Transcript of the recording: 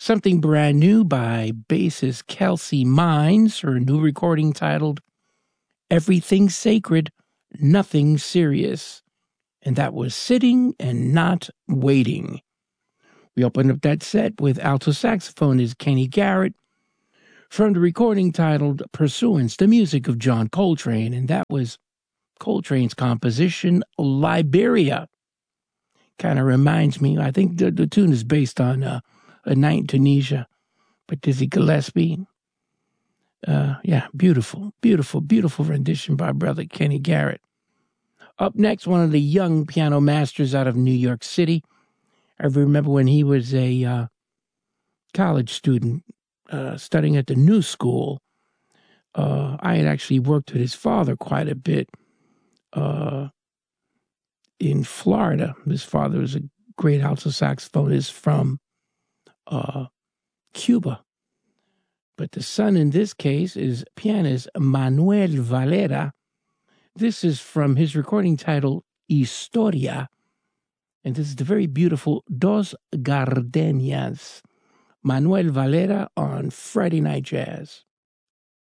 something brand new by bassist Kelsey Mines, her new recording titled Everything Sacred, Nothing Serious. And that was Sitting and Not Waiting. We opened up that set with alto saxophonist Kenny Garrett from the recording titled Pursuance, the music of John Coltrane, and that was Coltrane's composition, Liberia. Kind of reminds me, I think the tune is based on A Night in Tunisia by Dizzy Gillespie. Beautiful, beautiful, beautiful rendition by brother Kenny Garrett. Up next, one of the young piano masters out of New York City. I remember when he was a college student studying at the New School. I had actually worked with his father quite a bit in Florida. His father was a great alto saxophonist from Cuba. But the son in this case is pianist Manuel Valera. This is from his recording titled Historia. And this is the very beautiful Dos Gardenias. Manuel Valera on Friday Night Jazz.